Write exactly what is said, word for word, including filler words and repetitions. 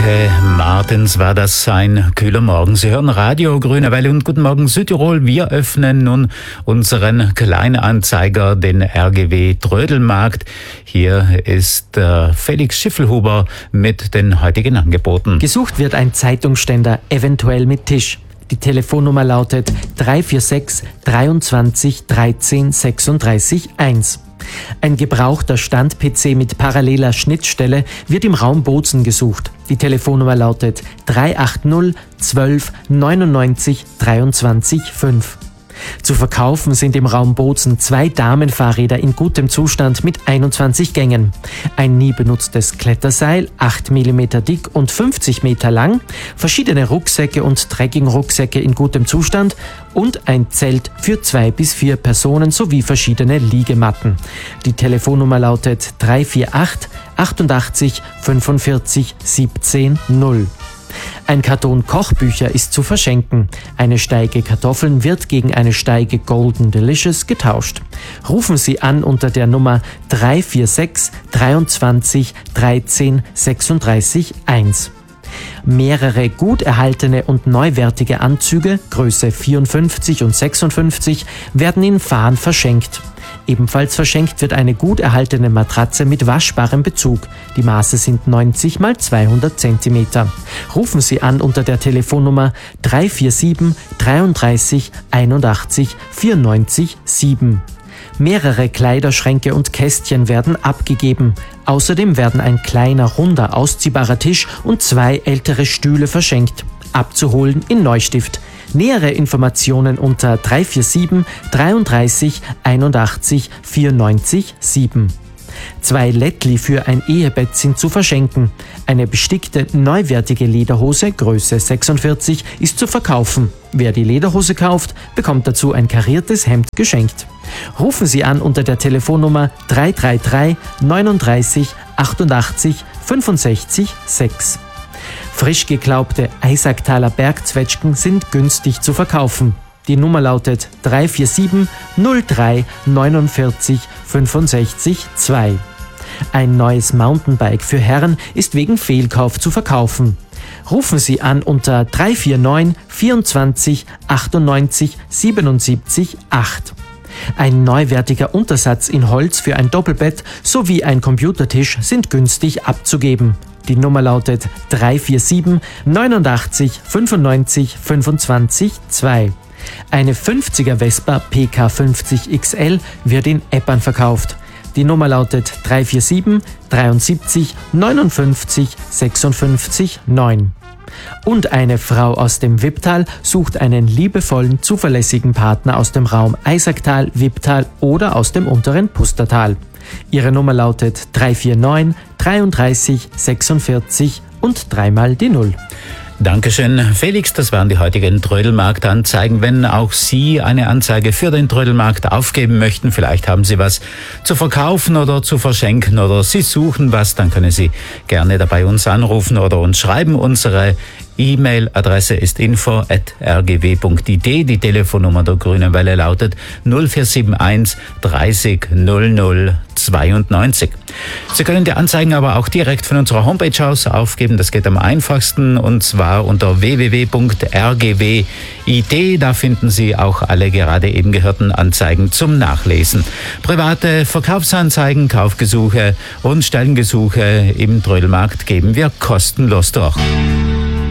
Enrique Martens war das, ein kühler Morgen. Sie hören Radio Grüne Welle und Guten Morgen Südtirol. Wir öffnen nun unseren Kleinanzeiger, den R G W Trödelmarkt. Hier ist äh, Felix Schiffelhuber mit den heutigen Angeboten. Gesucht wird ein Zeitungsständer, eventuell mit Tisch. Die Telefonnummer lautet drei vier sechs, dreiundzwanzig, dreizehn, sechsunddreißig, eins. Ein gebrauchter Stand-P C mit paralleler Schnittstelle wird im Raum Bozen gesucht. Die Telefonnummer lautet drei acht null, zwölf, neunundneunzig, dreiundzwanzig, fünf. Zu verkaufen sind im Raum Bozen zwei Damenfahrräder in gutem Zustand mit einundzwanzig Gängen, ein nie benutztes Kletterseil, acht Millimeter dick und fünfzig Meter lang, verschiedene Rucksäcke und Trekkingrucksäcke in gutem Zustand und ein Zelt für zwei bis vier Personen sowie verschiedene Liegematten. Die Telefonnummer lautet drei vier acht, achtundachtzig, fünfundvierzig, siebzehn, null. Ein Karton Kochbücher ist zu verschenken. Eine Steige Kartoffeln wird gegen eine Steige Golden Delicious getauscht. Rufen Sie an unter der Nummer drei vier sechs, dreiundzwanzig, dreizehn, sechsunddreißig, eins. Mehrere gut erhaltene und neuwertige Anzüge, Größe vierundfünfzig und sechsundfünfzig, werden in Fahnen verschenkt. Ebenfalls verschenkt wird eine gut erhaltene Matratze mit waschbarem Bezug. Die Maße sind neunzig mal zweihundert Zentimeter. Rufen Sie an unter der Telefonnummer drei vier sieben, dreiunddreißig, einundachtzig, vierundneunzig, sieben. Mehrere Kleiderschränke und Kästchen werden abgegeben. Außerdem werden ein kleiner, runder, ausziehbarer Tisch und zwei ältere Stühle verschenkt. Abzuholen in Neustift. Nähere Informationen unter drei vier sieben, dreiunddreißig, einundachtzig, vierundneunzig, sieben. Zwei Lättli für ein Ehebett sind zu verschenken. Eine bestickte, neuwertige Lederhose, Größe sechsundvierzig, ist zu verkaufen. Wer die Lederhose kauft, bekommt dazu ein kariertes Hemd geschenkt. Rufen Sie an unter der Telefonnummer drei drei drei, neununddreißig, achtundachtzig, fünfundsechzig, sechs. Frisch geklaubte Eisacktaler Bergzwetschgen sind günstig zu verkaufen. Die Nummer lautet drei vier sieben, null drei, neunundvierzig, fünfundsechzig, zwei. Ein neues Mountainbike für Herren ist wegen Fehlkauf zu verkaufen. Rufen Sie an unter drei vier neun, vierundzwanzig, achtundneunzig, siebenundsiebzig, acht. Ein neuwertiger Untersatz in Holz für ein Doppelbett sowie ein Computertisch sind günstig abzugeben. Die Nummer lautet drei vier sieben, neunundachtzig, fünfundneunzig, fünfundzwanzig, zwei. Eine fünfziger Vespa P K fünfzig X L wird in Eppern verkauft. Die Nummer lautet drei vier sieben, dreiundsiebzig, neunundfünfzig, sechsundfünfzig, neun. Und eine Frau aus dem Wipptal sucht einen liebevollen, zuverlässigen Partner aus dem Raum Eisacktal, Wipptal oder aus dem unteren Pustertal. Ihre Nummer lautet drei vier neun, dreiunddreißig, sechsundvierzig und dreimal die Null. Dankeschön, Felix. Das waren die heutigen Trödelmarkt-Anzeigen. Wenn auch Sie eine Anzeige für den Trödelmarkt aufgeben möchten, vielleicht haben Sie was zu verkaufen oder zu verschenken oder Sie suchen was, dann können Sie gerne dabei uns anrufen oder uns schreiben. Unsere E-Mail-Adresse ist info at r g w punkt i d. Die Telefonnummer der Grünen Welle lautet null vier sieben eins, dreißig, null null, zweiundneunzig. Sie können die Anzeigen aber auch direkt von unserer Homepage aus aufgeben. Das geht am einfachsten und zwar unter w w w punkt r g w punkt i d. Da finden Sie auch alle gerade eben gehörten Anzeigen zum Nachlesen. Private Verkaufsanzeigen, Kaufgesuche und Stellengesuche im Trödelmarkt geben wir kostenlos durch.